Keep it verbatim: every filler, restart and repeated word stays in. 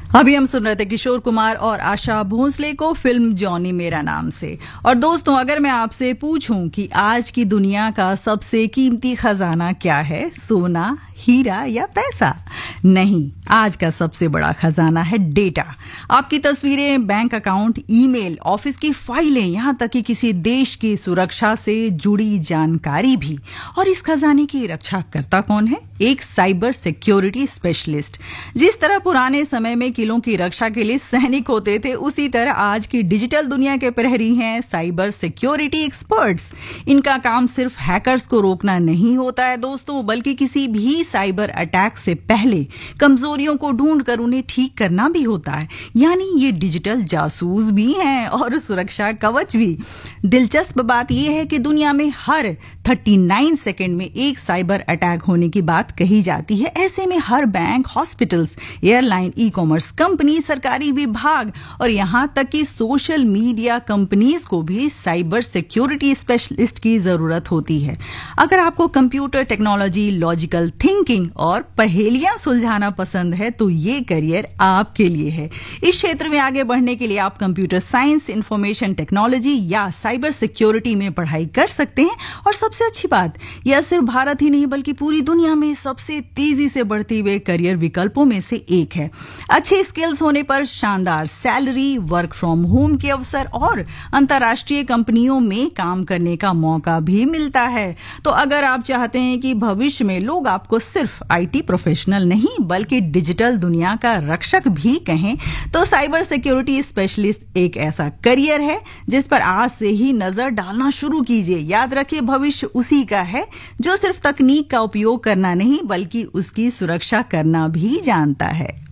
अभी हम सुन रहे थे किशोर कुमार और आशा भोसले को फिल्म जॉनी मेरा नाम से। और दोस्तों, अगर मैं आपसे पूछूं कि आज की दुनिया का सबसे कीमती खजाना क्या है, सोना, हीरा या पैसा? नहीं, आज का सबसे बड़ा खजाना है डेटा। आपकी तस्वीरें, बैंक अकाउंट, ईमेल, ऑफिस की फाइलें, यहां तक कि किसी देश की सुरक्षा से जुड़ी जानकारी भी। और इस खजाने की रक्षा करता कौन है? एक साइबर सिक्योरिटी स्पेशलिस्ट। जिस तरह पुराने समय में किलों की रक्षा के लिए सैनिक होते थे, उसी तरह आज की डिजिटल दुनिया के प्रहरी हैं साइबर सिक्योरिटी एक्सपर्ट्स। इनका काम सिर्फ हैकर्स को रोकना नहीं होता है दोस्तों, बल्कि किसी भी साइबर अटैक से पहले कमजोरियों को ढूंढकर उन्हें ठीक करना भी होता है। यानी ये डिजिटल जासूस भी हैं और सुरक्षा कवच भी। दिलचस्प बात यह है कि दुनिया में हर उनतालीस सेकंड में एक साइबर अटैक होने की बात कही जाती है। ऐसे में हर bank, hospitals, airline, e commerce company, सरकारी विभाग और यहां तक कि सोशल मीडिया कंपनीज को भी साइबर सिक्योरिटी स्पेशलिस्ट की जरूरत होती है। अगर आपको कंप्यूटर टेक्नोलॉजी, लॉजिकल थिंकिंग और पहेलियां सुलझाना पसंद है तो ये करियर आपके लिए है। इस क्षेत्र में आगे बढ़ने के लिए आप कंप्यूटर साइंस, इंफॉर्मेशन टेक्नोलॉजी या साइबर सिक्योरिटी में पढ़ाई कर सकते हैं। और सबसे अच्छी बात, यह सिर्फ भारत ही नहीं बल्कि पूरी दुनिया में सबसे तेजी से बढ़ते हुए करियर विकल्पों में से एक है। अच्छे स्किल्स होने पर शानदार सैलरी, वर्क फ्रॉम होम के अवसर और अंतर्राष्ट्रीय कंपनियों में काम करने का मौका भी मिलता है। तो अगर आप चाहते हैं कि भविष्य में लोग आपको सिर्फ आईटी प्रोफेशनल नहीं बल्कि डिजिटल दुनिया का रक्षक भी कहें, तो साइबर सिक्योरिटी स्पेशलिस्ट एक ऐसा करियर है जिस पर आज से ही नजर डालना शुरू कीजिए। याद रखिए, भविष्य उसी का है जो सिर्फ तकनीक का उपयोग करना नहीं बल्कि उसकी सुरक्षा करना भी जानता है।